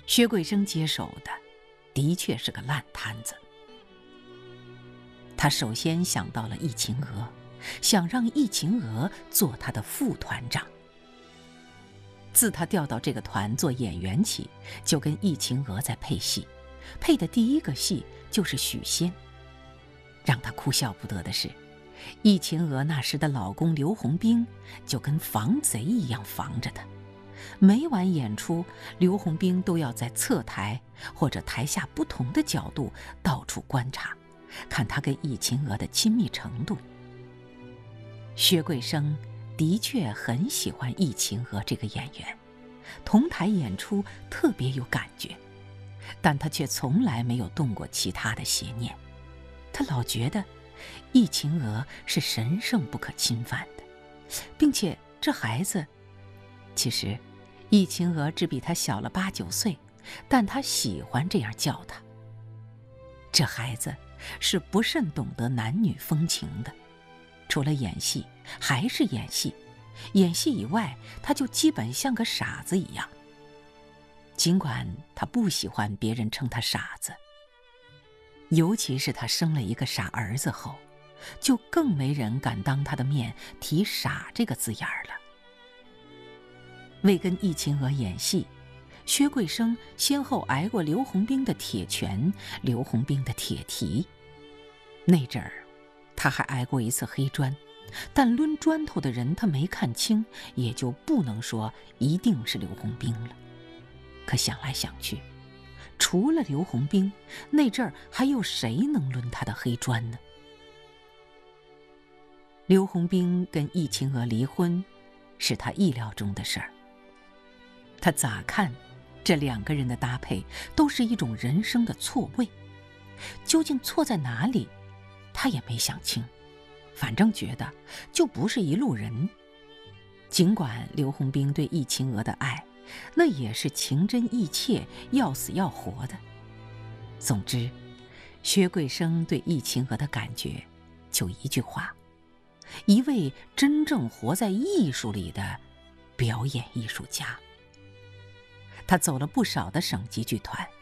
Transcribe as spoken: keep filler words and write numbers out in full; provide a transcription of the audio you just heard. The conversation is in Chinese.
薛桂生接手的的确是个烂摊子。他首先想到了易秦娥，想让易秦娥做他的副团长。自他调到这个团做演员起，就跟易秦娥在配戏，配的第一个戏就是许仙。让他哭笑不得的是，易秦娥那时的老公刘洪兵就跟防贼一样防着他，每晚演出，刘洪兵都要在侧台或者台下不同的角度到处观察，看他跟易秦娥的亲密程度。薛桂生的确很喜欢易秦娥这个演员，同台演出特别有感觉，但他却从来没有动过其他的邪念。他老觉得易秦娥是神圣不可侵犯的，并且这孩子，其实易秦娥只比他小了八九岁，但他喜欢这样叫他。这孩子是不甚懂得男女风情的，除了演戏还是演戏，演戏以外他就基本像个傻子一样。尽管他不喜欢别人称他傻子，尤其是他生了一个傻儿子后，就更没人敢当他的面提傻这个字眼儿了。为跟易秦娥演戏，薛桂生先后挨过刘洪兵的铁拳，刘洪兵的铁蹄。那阵儿他还挨过一次黑砖，但抡砖头的人他没看清，也就不能说一定是刘洪兵了。可想来想去，除了刘洪兵，那阵儿还有谁能抡他的黑砖呢？刘洪兵跟易秦娥离婚，是他意料中的事儿。他咋看，这两个人的搭配都是一种人生的错位，究竟错在哪里，他也没想清，反正觉得就不是一路人。尽管刘洪兵对易秦娥的爱，那也是情真意切，要死要活的。总之，薛桂生对易秦娥的感觉就一句话：一位真正活在艺术里的表演艺术家。他走了不少的省级剧团，